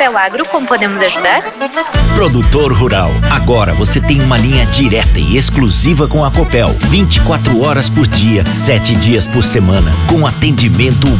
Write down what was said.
Copel Agro, como podemos ajudar? Produtor rural, agora você tem uma linha direta e exclusiva com a Copel, 24 horas por dia, 7 dias por semana, com atendimento